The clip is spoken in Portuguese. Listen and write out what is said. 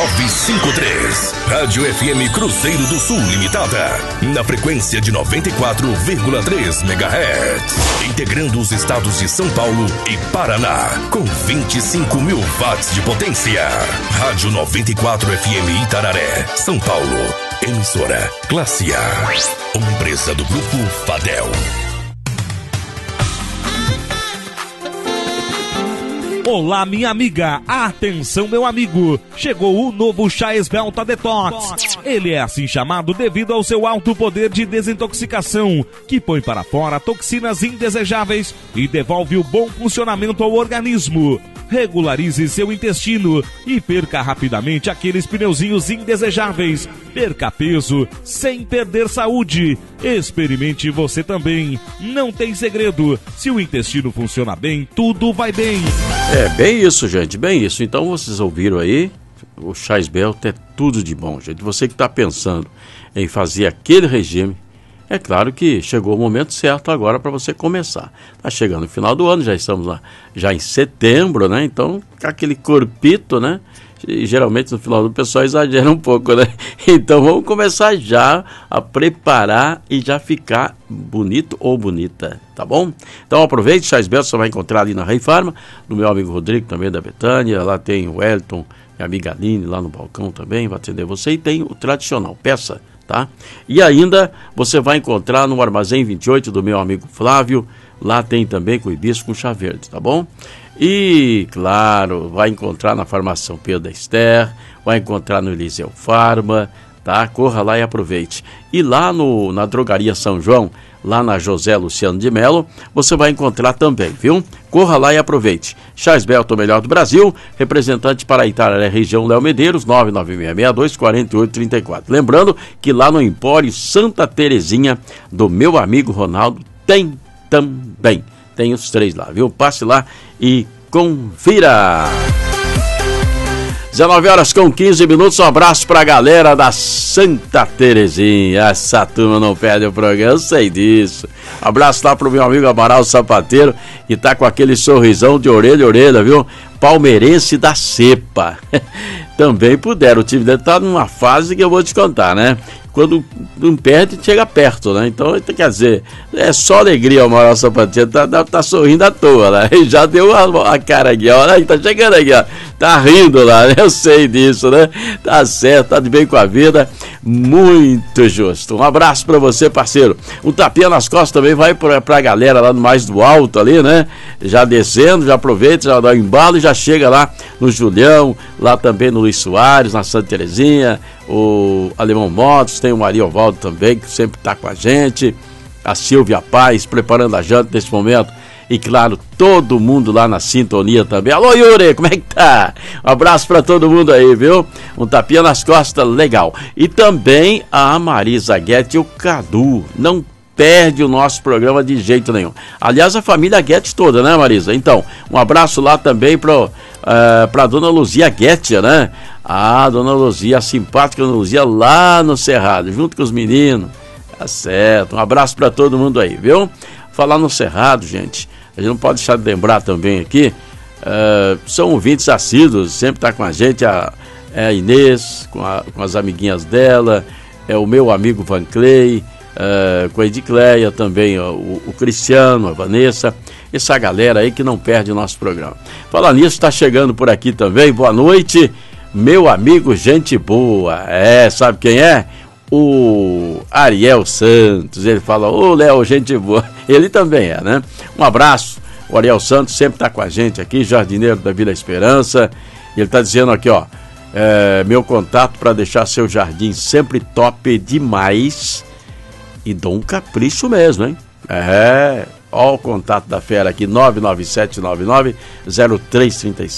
953. Rádio FM Cruzeiro do Sul Limitada. Na frequência de 94,3 MHz. Integrando os estados de São Paulo e Paraná. Com 25 mil watts de potência. Rádio 94 FM Itararé, São Paulo. Emissora Classe A. Uma empresa do Grupo Fadel. Olá, minha amiga. Atenção, meu amigo. Chegou o novo chá Esbelta Detox. Ele é assim chamado devido ao seu alto poder de desintoxicação, que põe para fora toxinas indesejáveis e devolve o bom funcionamento ao organismo. Regularize seu intestino e perca rapidamente aqueles pneuzinhos indesejáveis. Perca peso sem perder saúde. Experimente você também. Não tem segredo. Se o intestino funciona bem, tudo vai bem. É bem isso, gente, bem isso. Então vocês ouviram aí, o chá Esbelta é tudo de bom, gente. Você que está pensando em fazer aquele regime, é claro que chegou o momento certo agora para você começar. Está chegando o final do ano, já estamos lá, já em setembro, né? Então, com aquele corpito, né? E geralmente no final do pessoal exagera um pouco, né? Então vamos começar já a preparar e já ficar bonito ou bonita, tá bom? Então aproveite, chá Esbelta você vai encontrar ali na Rei Farma, no meu amigo Rodrigo também da Betânia, lá tem o Wellington e a amiga Aline lá no balcão também, vai atender você, e tem o tradicional, peça, tá? E ainda você vai encontrar no Armazém 28 do meu amigo Flávio, lá tem também com hibisco com chá verde, tá bom? E, claro, vai encontrar na Farmácia Pedro da Esther, vai encontrar no Eliseu Farma, tá? Corra lá e aproveite. E lá na Drogaria São João, lá na José Luciano de Melo, você vai encontrar também, viu? Corra lá e aproveite. Chá Esbelta, o melhor do Brasil, representante para Itararé, região Léo Medeiros, 99662-4834. Lembrando que lá no Empório Santa Terezinha, do meu amigo Ronaldo, tem também. Tem os três lá, viu? Passe lá e confira. 19h15, um abraço pra galera da Santa Terezinha. Essa turma não perde o programa, eu sei disso. Abraço lá pro meu amigo Amaral Sapateiro, que tá com aquele sorrisão de orelha a orelha, viu? Palmeirense da cepa. Também puderam, o time dele tá numa fase que eu vou te contar, né? Quando não perde, chega perto, né? Então, quer dizer, é só alegria o Amaral Sapateiro, tá sorrindo à toa, né? E já deu a cara aqui, ó, tá chegando aqui, ó, tá rindo lá, né? Eu sei disso, né? Tá certo, tá de bem com a vida, muito justo. Um abraço pra você, parceiro. Um tapinha nas costas também vai pra galera lá no mais do alto ali, né? Já descendo, já aproveita, já dá o embalo e já chega lá no Julião, lá também no Luiz Soares, na Santa Terezinha, o Alemão Motos, tem o Maria Ovaldo também, que sempre está com a gente, a Silvia Paz, preparando a janta nesse momento, e claro, todo mundo lá na sintonia também. Alô, Yuri, como é que tá? Um abraço para todo mundo aí, viu? Um tapinha nas costas, legal. E também a Marisa Guedes e o Cadu, não perde o nosso programa de jeito nenhum. Aliás, a família Guedes toda, né, Marisa? Então, um abraço lá também pra dona Luzia Guedes, né? Ah, dona Luzia, a simpática dona Luzia lá no Cerrado, junto com os meninos. Tá certo. Um abraço pra todo mundo aí, viu? Falar no Cerrado, gente, a gente não pode deixar de lembrar também aqui, são ouvintes assíduos, sempre tá com a gente, a Inês, com as amiguinhas dela, o meu amigo Van Clay, com a Edicleia também, o Cristiano, a Vanessa, essa galera aí que não perde o nosso programa. Falar nisso, está chegando por aqui também, boa noite, meu amigo gente boa, sabe quem é? O Ariel Santos, ele fala, ô Léo, gente boa, ele também é, né? Um abraço, o Ariel Santos sempre está com a gente aqui, jardineiro da Vila Esperança, ele está dizendo aqui, ó, meu contato para deixar seu jardim sempre top demais, e dou um capricho mesmo, hein? Ó o contato da fera aqui, 99799-0336.